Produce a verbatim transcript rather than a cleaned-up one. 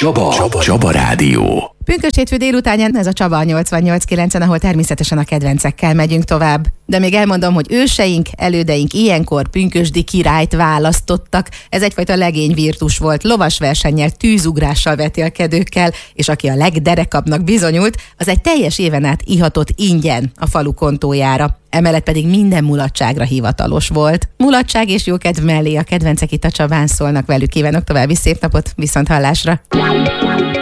Csaba, Csaba, Csaba Rádió. Pünkösd hétfő délutánján ez a Csaba a nyolcvannyolc kilencen, ahol természetesen a kedvencekkel megyünk tovább. De még elmondom, hogy őseink, elődeink ilyenkor pünkösdi királyt választottak. Ez egyfajta legényvirtus volt, lovasversennyel, tűzugrással, vetélkedőkkel, és aki a legderekabbnak bizonyult, az egy teljes éven át ihatott ingyen a falu kontójára. Emellett pedig minden mulatságra hivatalos volt. Mulatság és jókedv mellé a kedvencek itt a Csabán szólnak velük. Kívánok további szép napot, viszont hallásra!